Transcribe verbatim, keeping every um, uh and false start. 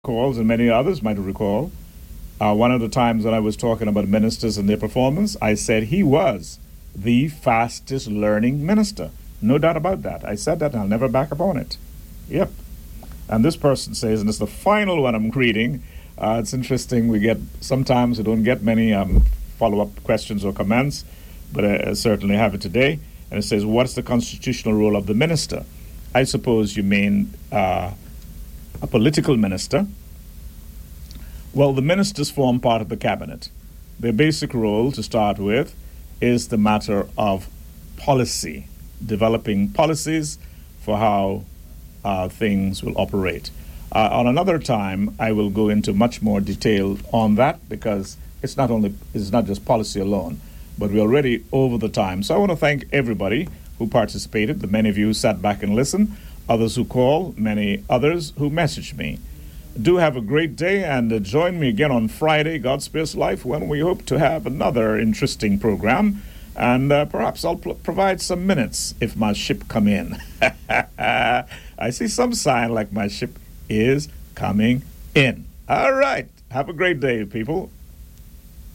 recalls, and many others might recall, uh, one of the times when I was talking about ministers and their performance, I said he was the fastest learning minister. No doubt about that. I said that and I'll never back up on it. Yep. And this person says, and it's the final one I'm reading, uh, it's interesting, we get, sometimes we don't get many um, follow-up questions or comments, but I, I certainly have it today. And it says, what's the constitutional role of the minister? I suppose you mean uh, a political minister. Well, the ministers form part of the cabinet. Their basic role, to start with, is the matter of policy, developing policies for how uh, things will operate. Uh, on another time, I will go into much more detail on that, because it's not only it's not just policy alone, but we're already over the time. So I want to thank everybody who participated, the many of you who sat back and listened, others who called, many others who messaged me. Do have a great day, and uh, join me again on Friday, God's Space Life, when we hope to have another interesting program, and uh, perhaps I'll pl- provide some minutes if my ship come in. I see some sign like my ship is coming in. All right. Have a great day, people.